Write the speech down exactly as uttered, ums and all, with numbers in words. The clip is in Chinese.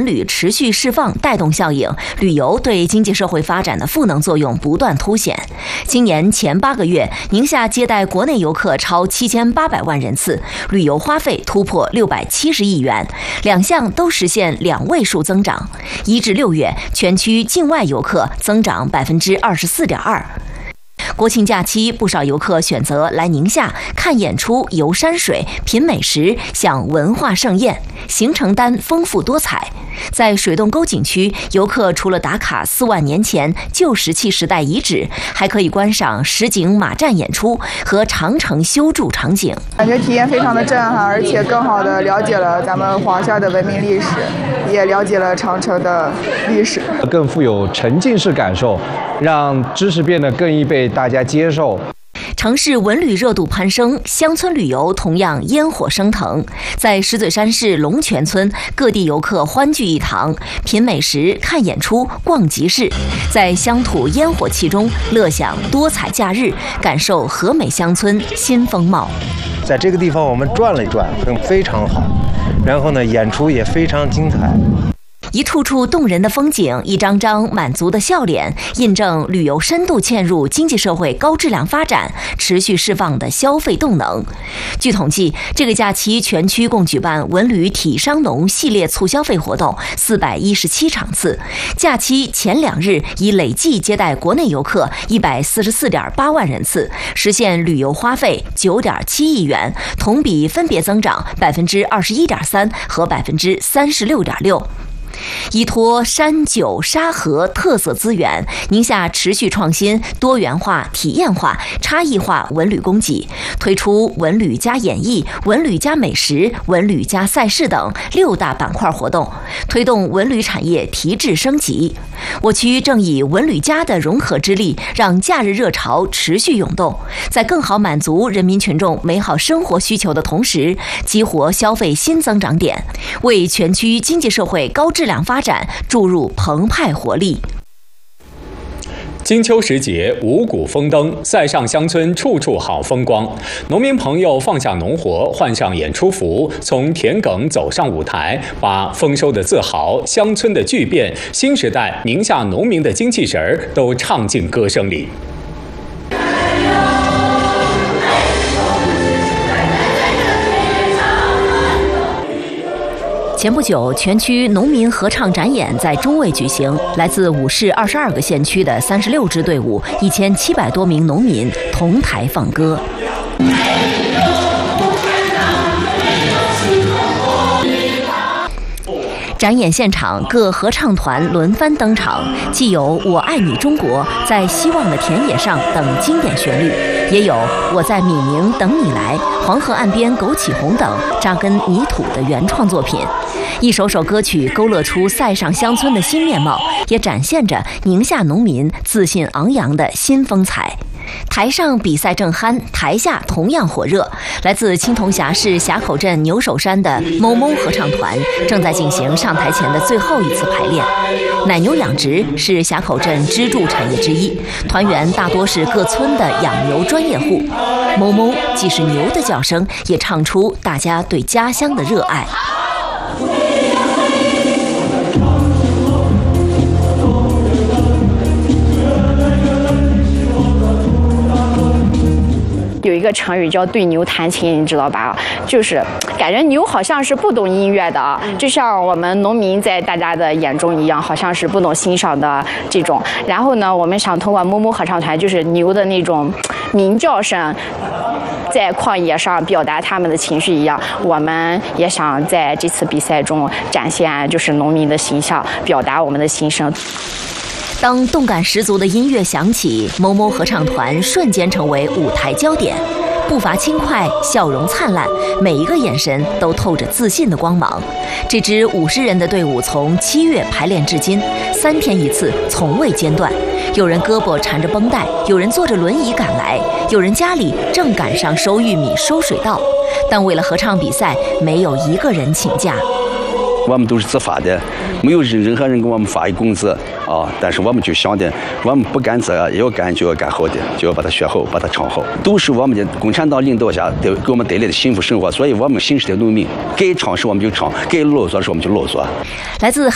旅持续释放带动效应，旅游对经济社会发展的赋能作用不断凸显。今年前八个月，宁夏接待国内游客超七千八百万人次，旅游花费突破六百七十亿元，两项都实现两位数增长。一至六月，全区境外游客增长百分之二十四点二。国庆假期，不少游客选择来宁夏看演出、游山水、品美食、享文化盛宴，行程单丰富多彩。在水洞沟景区，游客除了打卡四万年前旧石器时代遗址，还可以观赏实景马战演出和长城修筑场景， 感觉体验非常的震撼，而且更好的了解了咱们华夏的文明历史，也了解了长城的历史， 更富有沉浸式感受，让知识变得更易被大家接受。 城市文旅热度攀升，乡村旅游同样烟火升腾。在石嘴山市龙泉村，各地游客欢聚一堂，品美食、看演出、逛集市，在乡土烟火气中乐享多彩假日，感受和美乡村新风貌。 在这个地方我们转了一转，非常好，然后呢，演出也非常精彩。 一处处动人的风景，一张张满足的笑脸，印证旅游深度嵌入经济社会高质量发展，持续释放的消费动能。据统计，这个假期全区共举办文旅体商农系列促消费活动四百一十七场次，假期前两日已累计接待国内游客一百四十四点八万人次，实现旅游花费九点七亿元，同比分别增长百分之二十一点三和百分之三十六点六。依托山酒沙河特色资源，宁夏持续创新多元化、体验化、差异化文旅供给，推出文旅加演艺、文旅加美食、文旅加赛事等六大板块活动，推动文旅产业提质升级。我区正以文旅加的融合之力，让假日热潮持续涌动，在更好满足人民群众美好生活需求的同时，激活消费新增长点，为全区经济社会高质量发展注入澎湃活力。 金秋时节，五谷丰登，塞上乡村处处好风光。农民朋友放下农活，换上演出服，从田埂走上舞台，把丰收的自豪、乡村的巨变、新时代宁夏农民的精气神儿都唱进歌声里。 前不久，全区农民合唱展演在中卫举行，来自五市二十二个县区的三十六支队伍，一千七百多名农民同台放歌。展演现场，各合唱团轮番登场，既有《我爱你中国》、《在希望的田野上》等经典旋律，也有《我在米宁等你来》、《黄河岸边枸杞红》等扎根泥土的原创作品。一首首歌曲勾勒出塞上乡村的新面貌，也展现着宁夏农民自信昂扬的新风采。台上比赛正酣，台下同样火热。来自青铜峡市峡口镇牛首山的某某合唱团正在进行上台前的最后一次排练。奶牛养殖是峡口镇支柱产业之一，团员大多是各村的养牛专业户。某某既是牛的叫声，也唱出大家对家乡的热爱。 有一个成语叫对牛弹琴，你知道吧？就是感觉牛好像是不懂音乐的啊，就像我们农民在大家的眼中一样，好像是不懂欣赏的这种。然后呢，我们想通过某某合唱团，就是牛的那种鸣叫声，在旷野上表达他们的情绪一样，我们也想在这次比赛中展现就是农民的形象，表达我们的心声。 当动感十足的音乐响起，某某合唱团瞬间成为舞台焦点，步伐轻快，笑容灿烂，每一个眼神都透着自信的光芒。这支五十人的队伍从七月排练至今，三天一次，从未间断。有人胳膊缠着绷带，有人坐着轮椅赶来，有人家里正赶上收玉米、收水稻。但为了合唱比赛，没有一个人请假。 我们都是自发的，没有任何人给我们发一工资啊！但是我们就想的，我们不干这个，要干就要干好的，就要把它学好，把它唱好，都是我们的共产党领导下给给我们带来的幸福生活。所以，我们新时代农民该唱时我们就唱，该劳作时我们就劳作。 来自